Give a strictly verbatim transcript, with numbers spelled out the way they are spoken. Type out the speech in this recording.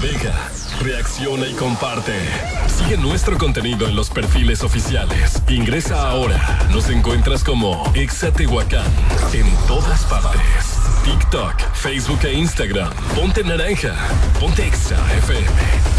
navega, reacciona y comparte. Sigue nuestro contenido en los perfiles oficiales. Ingresa ahora. Nos encuentras como Exa Tehuacán en todas partes. TikTok, Facebook e Instagram. Ponte naranja. Ponte Exa F M.